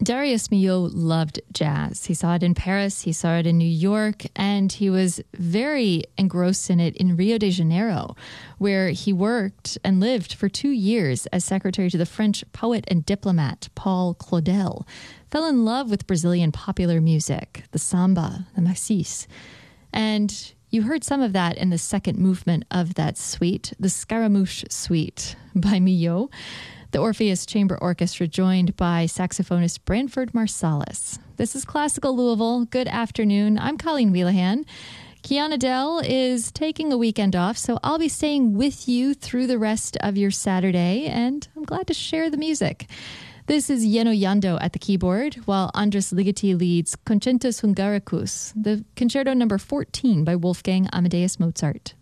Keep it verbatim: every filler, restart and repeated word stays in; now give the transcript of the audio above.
Darius Milhaud loved jazz. He saw it in Paris, he saw it in New York, and he was very engrossed in it in Rio de Janeiro, where he worked and lived for two years as secretary to the French poet and diplomat Paul Claudel. Fell in love with Brazilian popular music, the samba, the macice. And you heard some of that in the second movement of that suite, the Scaramouche Suite by Milhaud. The Orpheus Chamber Orchestra joined by saxophonist Branford Marsalis. This is Classical Louisville. Good afternoon. I'm Colleen Wheelahan. Kiana Dell is taking a weekend off, so I'll be staying with you through the rest of your Saturday, and I'm glad to share the music. This is Yeno Yando at the keyboard, while Andras Ligeti leads Concertus Hungaricus, the concerto number fourteen by Wolfgang Amadeus Mozart.